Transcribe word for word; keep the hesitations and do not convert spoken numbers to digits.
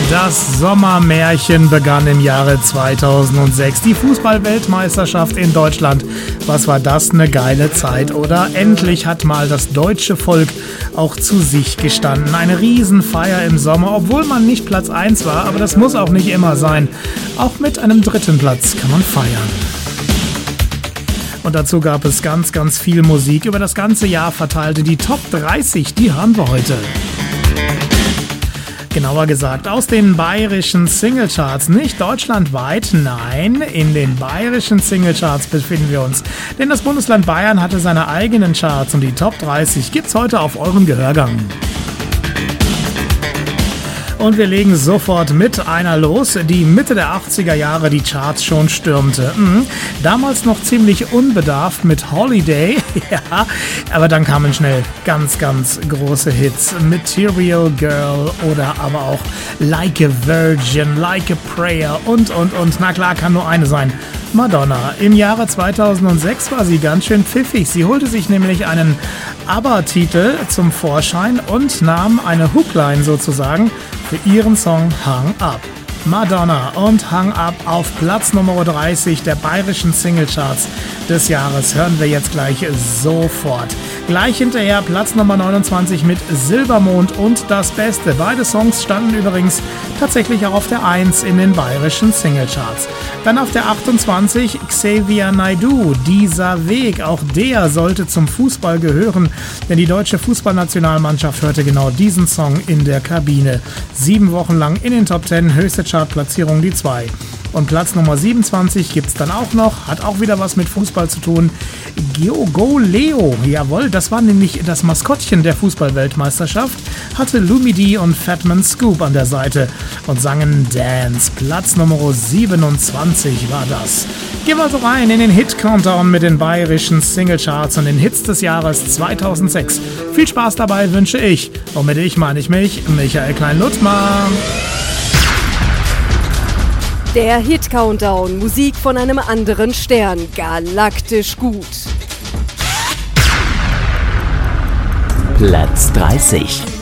Das Sommermärchen begann im Jahre zweitausendsechs. Die Fußball-Weltmeisterschaft in Deutschland. Was war das eine geile Zeit, oder? Endlich hat mal das deutsche Volk auch zu sich gestanden. Eine Riesenfeier im Sommer, obwohl man nicht Platz eins war, aber das muss auch nicht immer sein. Auch mit einem dritten Platz kann man feiern. Und dazu gab es ganz, ganz viel Musik über das ganze Jahr verteilt. Die Top dreißig, die haben wir heute. Genauer gesagt aus den bayerischen Singlecharts, nicht deutschlandweit, nein, in den bayerischen Singlecharts befinden wir uns. Denn das Bundesland Bayern hatte seine eigenen Charts und die Top dreißig gibt's heute auf euren Gehörgang. Und wir legen sofort mit einer los, die Mitte der achtziger Jahre die Charts schon stürmte. Mhm. Damals noch ziemlich unbedarft mit Holiday, ja, aber dann kamen schnell ganz, ganz große Hits. Material Girl oder aber auch Like a Virgin, Like a Prayer und, und, und. Na klar, kann nur eine sein. Madonna. Im Jahre zweitausendsechs war sie ganz schön pfiffig. Sie holte sich nämlich einen ABBA-Titel zum Vorschein und nahm eine Hookline sozusagen für ihren Song Hung Up. Madonna und Hung Up auf Platz Nummer dreißig der bayerischen Singlecharts des Jahres. Hören wir jetzt gleich sofort. Gleich hinterher Platz Nummer neunundzwanzig mit Silbermond und Das Beste. Beide Songs standen übrigens tatsächlich auch auf der eins in den bayerischen Singlecharts. Dann auf der achtundzwanzig Xavier Naidoo, Dieser Weg. Auch der sollte zum Fußball gehören, denn die deutsche Fußballnationalmannschaft hörte genau diesen Song in der Kabine. Sieben Wochen lang in den Top Ten, höchste Chartplatzierung die zwei. Und Platz Nummer siebenundzwanzig gibt's dann auch noch, hat auch wieder was mit Fußball zu tun. Go, Go Leo, jawohl, das war nämlich das Maskottchen der Fußball-Weltmeisterschaft, hatte Lumidee und Fatman Scoop an der Seite und sangen Dance. Platz Nummer siebenundzwanzig war das. Gehen wir so rein in den Hit-Countdown mit den bayerischen Singlecharts und den Hits des Jahres zweitausendsechs. Viel Spaß dabei wünsche ich. Und mit ich meine ich mich, Michael Klein-Luttmann. Der Hit-Countdown, Musik von einem anderen Stern, galaktisch gut. Platz dreißig.